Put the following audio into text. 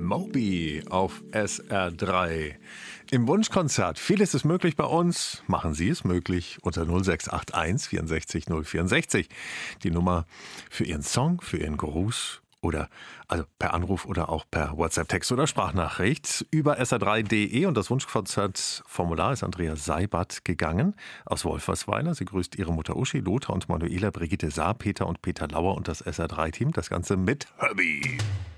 Moby auf SR3. Im Wunschkonzert. Vieles ist möglich bei uns. Machen Sie es möglich unter 0681 64 064. Die Nummer für Ihren Song, für Ihren Gruß oder also per Anruf oder auch per WhatsApp-Text oder Sprachnachricht über sr3.de. Und das Wunschkonzertformular ist Andrea Seibert gegangen aus Wolfersweiler. Sie grüßt ihre Mutter Uschi, Lothar und Manuela, Brigitte Saar, Peter und Peter Lauer und das SR3-Team. Das Ganze mit Herbie.